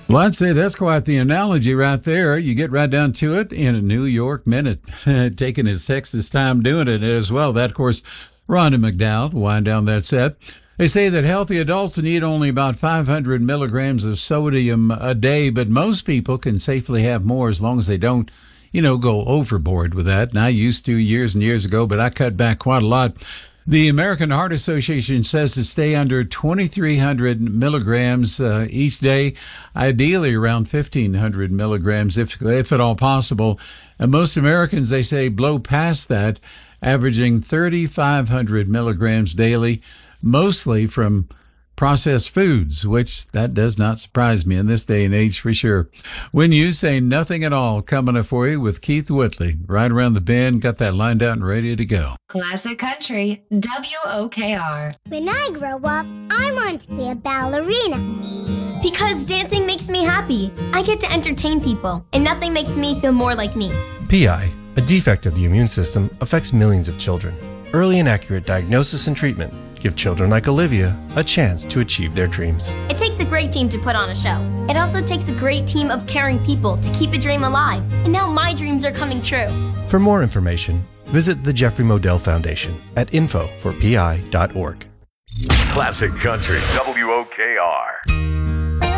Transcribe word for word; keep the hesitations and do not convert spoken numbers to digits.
Well, I'd say that's quite the analogy right there. You get right down to it in a New York minute, taking his Texas time doing it as well. That, of course, Rhonda McDowell, wind down that set. They say that healthy adults need only about five hundred milligrams of sodium a day, but most people can safely have more as long as they don't, you know, go overboard with that. And I used to years and years ago, but I cut back quite a lot. The American Heart Association says to stay under twenty-three hundred milligrams uh, each day, ideally around fifteen hundred milligrams if, if at all possible. And most Americans, they say, blow past that, averaging thirty-five hundred milligrams daily, mostly from processed foods, which that does not surprise me in this day and age for sure. When you say nothing at all, coming up for you with Keith Whitley, right around the bend, got that lined out and ready to go. Classic Country, W O K R. When I grow up, I want to be a ballerina. Because dancing makes me happy. I get to entertain people, and nothing makes me feel more like me. P I, a defect of the immune system, affects millions of children. Early and accurate diagnosis and treatment give children like Olivia a chance to achieve their dreams. It takes a great team to put on a show. It also takes a great team of caring people to keep a dream alive. And now my dreams are coming true. For more information, visit the Jeffrey Modell Foundation at info for p i dot org. Classic Country.